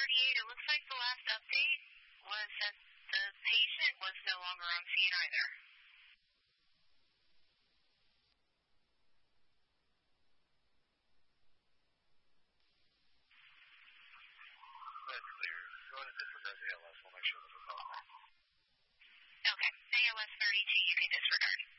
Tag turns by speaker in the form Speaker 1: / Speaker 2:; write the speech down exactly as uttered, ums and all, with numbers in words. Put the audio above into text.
Speaker 1: thirty-eight, it looks like the last update was that the patient was no longer on scene either.
Speaker 2: That's clear. Go ahead and disregard the A L S. We'll make sure that it's on there.
Speaker 1: Okay, A L S thirty-two, you can disregard.